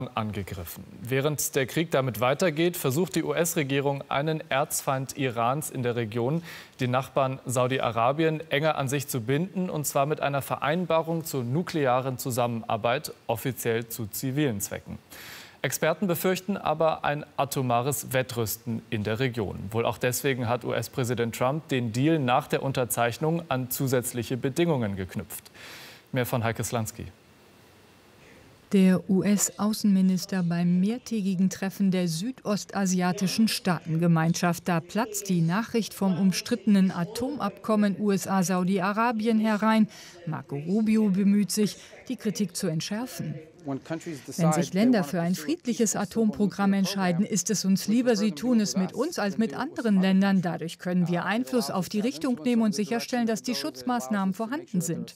angegriffen. Während der Krieg damit weitergeht, versucht die US-Regierung, einen Erzfeind Irans in der Region, den Nachbarn Saudi-Arabien, enger an sich zu binden, und zwar mit einer Vereinbarung zur nuklearen Zusammenarbeit, offiziell zu zivilen Zwecken. Experten befürchten aber ein atomares Wettrüsten in der Region. Wohl auch deswegen hat US-Präsident Trump den Deal nach der Unterzeichnung an zusätzliche Bedingungen geknüpft. Mehr von Heike Slansky. Der US-Außenminister beim mehrtägigen Treffen der südostasiatischen Staatengemeinschaft. Da platzt die Nachricht vom umstrittenen Atomabkommen USA-Saudi-Arabien herein. Marco Rubio bemüht sich, die Kritik zu entschärfen. Wenn sich Länder für ein friedliches Atomprogramm entscheiden, ist es uns lieber, sie tun es mit uns als mit anderen Ländern. Dadurch können wir Einfluss auf die Richtung nehmen und sicherstellen, dass die Schutzmaßnahmen vorhanden sind.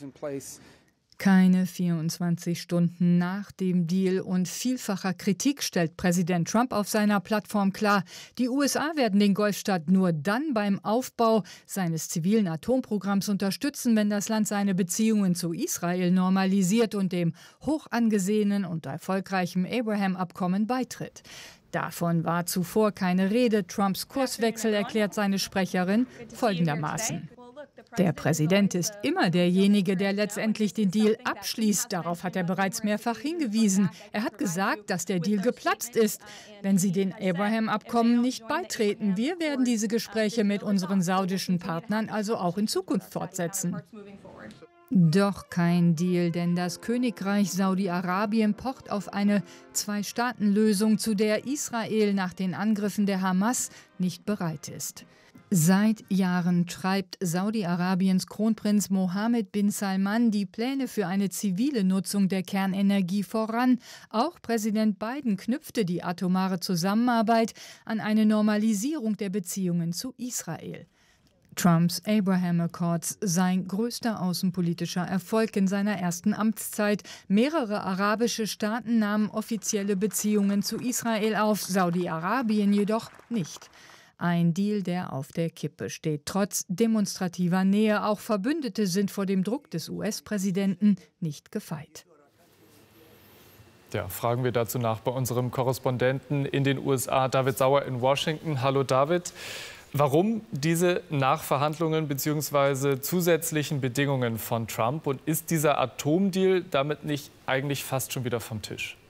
Keine 24 Stunden nach dem Deal und vielfacher Kritik stellt Präsident Trump auf seiner Plattform klar, die USA werden den Golfstaat nur dann beim Aufbau seines zivilen Atomprogramms unterstützen, wenn das Land seine Beziehungen zu Israel normalisiert und dem hoch angesehenen und erfolgreichen Abraham-Abkommen beitritt. Davon war zuvor keine Rede. Trumps Kurswechsel erklärt seine Sprecherin folgendermaßen: Der Präsident ist immer derjenige, der letztendlich den Deal abschließt. Darauf hat er bereits mehrfach hingewiesen. Er hat gesagt, dass der Deal geplatzt ist, wenn sie den Abraham-Abkommen nicht beitreten. Wir werden diese Gespräche mit unseren saudischen Partnern also auch in Zukunft fortsetzen. Doch kein Deal, denn das Königreich Saudi-Arabien pocht auf eine Zwei-Staaten-Lösung, zu der Israel nach den Angriffen der Hamas nicht bereit ist. Seit Jahren treibt Saudi-Arabiens Kronprinz Mohammed bin Salman die Pläne für eine zivile Nutzung der Kernenergie voran. Auch Präsident Biden knüpfte die atomare Zusammenarbeit an eine Normalisierung der Beziehungen zu Israel. Trumps Abraham Accords, sein größter außenpolitischer Erfolg in seiner ersten Amtszeit. Mehrere arabische Staaten nahmen offizielle Beziehungen zu Israel auf, Saudi-Arabien jedoch nicht. Ein Deal, der auf der Kippe steht, trotz demonstrativer Nähe. Auch Verbündete sind vor dem Druck des US-Präsidenten nicht gefeit. Ja, fragen wir dazu nach bei unserem Korrespondenten in den USA, David Sauer in Washington. Hallo David. Warum diese Nachverhandlungen bzw. zusätzlichen Bedingungen von Trump? Und ist dieser Atomdeal damit nicht eigentlich fast schon wieder vom Tisch?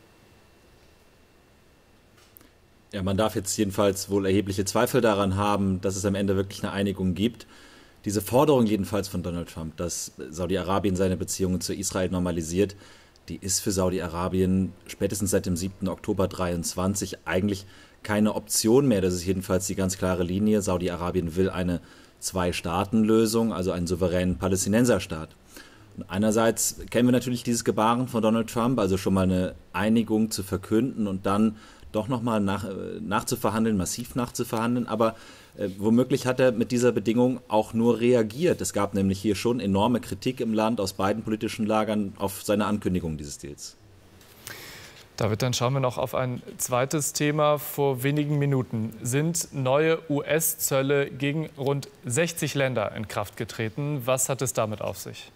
Ja, man darf jetzt jedenfalls wohl erhebliche Zweifel daran haben, dass es am Ende wirklich eine Einigung gibt. Diese Forderung jedenfalls von Donald Trump, dass Saudi-Arabien seine Beziehungen zu Israel normalisiert, die ist für Saudi-Arabien spätestens seit dem 7. Oktober 2023 eigentlich keine Option mehr. Das ist jedenfalls die ganz klare Linie. Saudi-Arabien will eine Zwei-Staaten-Lösung, also einen souveränen Palästinenserstaat. Und einerseits kennen wir natürlich dieses Gebaren von Donald Trump, also schon mal eine Einigung zu verkünden und dann doch nochmal nachzuverhandeln, massiv nachzuverhandeln. Aber womöglich hat er mit dieser Bedingung auch nur reagiert. Es gab nämlich hier schon enorme Kritik im Land aus beiden politischen Lagern auf seine Ankündigung dieses Deals. David, dann schauen wir noch auf ein zweites Thema. Vor wenigen Minuten sind neue US-Zölle gegen rund 60 Länder in Kraft getreten. Was hat es damit auf sich?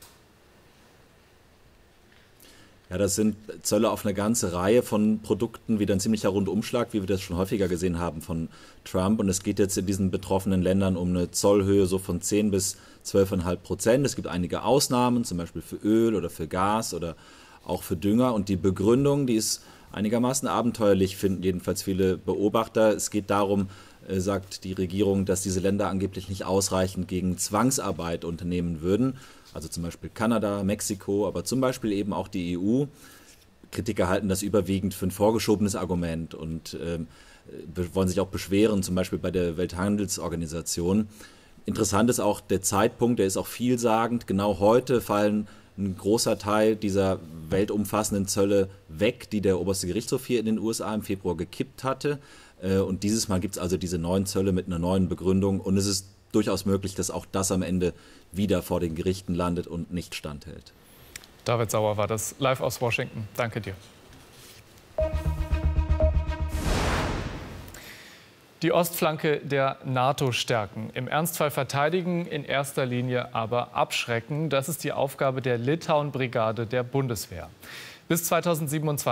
Ja, das sind Zölle auf eine ganze Reihe von Produkten, wieder ein ziemlicher Rundumschlag, wie wir das schon häufiger gesehen haben von Trump. Und es geht jetzt in diesen betroffenen Ländern um eine Zollhöhe so von 10 bis 12,5%. Es gibt einige Ausnahmen, zum Beispiel für Öl oder für Gas oder auch für Dünger. Und die Begründung, die ist einigermaßen abenteuerlich, finden jedenfalls viele Beobachter. Es geht darum, sagt die Regierung, dass diese Länder angeblich nicht ausreichend gegen Zwangsarbeit unternehmen würden. Also zum Beispiel Kanada, Mexiko, aber zum Beispiel eben auch die EU. Kritiker halten das überwiegend für ein vorgeschobenes Argument und wollen sich auch beschweren, zum Beispiel bei der Welthandelsorganisation. Interessant ist auch der Zeitpunkt, der ist auch vielsagend. Genau heute fallen ein großer Teil dieser weltumfassenden Zölle weg, die der oberste Gerichtshof hier in den USA im Februar gekippt hatte. Und dieses Mal gibt es also diese neuen Zölle mit einer neuen Begründung. Und es ist durchaus möglich, dass auch das am Ende wieder vor den Gerichten landet und nicht standhält. David Sauer war das live aus Washington. Danke dir. Die Ostflanke der NATO stärken. Im Ernstfall verteidigen, in erster Linie aber abschrecken. Das ist die Aufgabe der Litauen-Brigade der Bundeswehr. Bis 2027